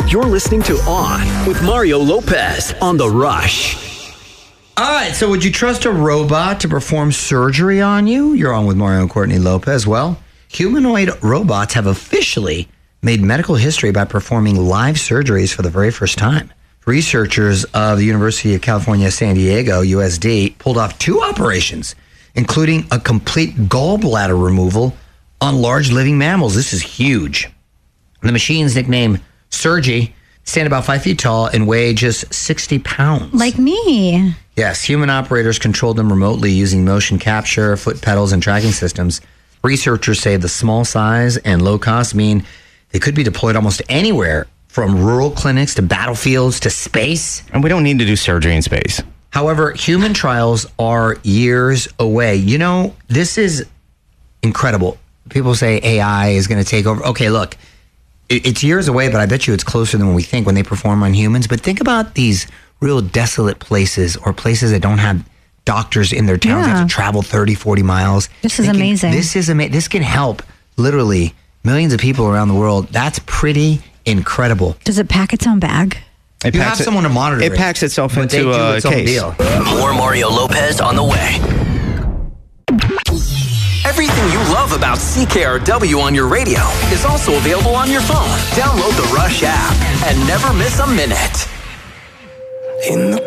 You're listening to On with Mario Lopez on The Rush. All right, so would you trust a robot to perform surgery on you? You're on with Mario and Courtney Lopez. Well, humanoid robots have officially made medical history by performing live surgeries for the very first time. Researchers of the University of California, San Diego, USD, pulled off 2 operations, including a complete gallbladder removal on large living mammals. This is huge. The machines, nicknamed Sergi, stand about 5 feet tall and weigh just 60 pounds. Like me. Yes, human operators controlled them remotely using motion capture, foot pedals, and tracking systems. Researchers say the small size and low cost mean they could be deployed almost anywhere, from rural clinics to battlefields to space. And we don't need to do surgery in space. However, human trials are years away. You know, this is incredible. People say AI is going to take over. Okay, look. It's years away, but I bet you it's closer than we think when they perform on humans. But think about these real desolate places or places that don't have doctors in their towns. They have to travel 30, 40 miles. This is amazing. This can help literally millions of people around the world. That's pretty incredible. Does it pack its own bag? You have someone to monitor it. It packs itself into a case. Deal. More Mario Lopez on the way. Everything you love about CKRW on your radio is also available on your phone. Download the Rush app and never miss a minute. In the